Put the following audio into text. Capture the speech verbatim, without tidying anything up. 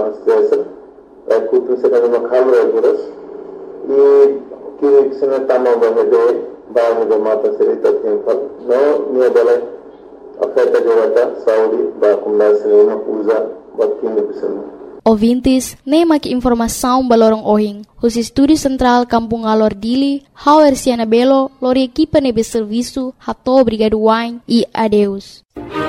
Association, like Kutu Sedang Makhalu Aguras, I Kiri Sinatama Bahade, Bahade Mata Serita Temple, no nearby Afeta Jawata, Saudi, Bakumla Sinema Uza, Bakini Bisana. Ouvintes, nem aqui informação balorong ohing. Os estúdios central Kampung Alor Dili, Hauer Siana Belo, lori equipa nebe serviço, hato obrigado wine e adeus.